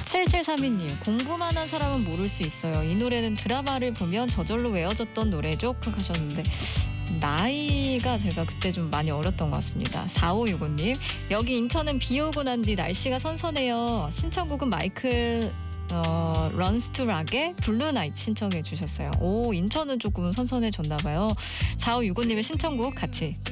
7732님, 공부만 한 사람은 모를 수 있어요. 이 노래는 드라마를 보면 저절로 외워졌던 노래죠. 하셨는데 나이가 제가 그때 좀 많이 어렸던 것 같습니다. 4565님, 여기 인천은 비 오고 난 뒤 날씨가 선선해요. 신청곡은 마이클 런스 투 락의 블루 나이트 신청해 주셨어요. 오, 인천은 조금 선선해졌나 봐요. 4565님의 신청곡 같이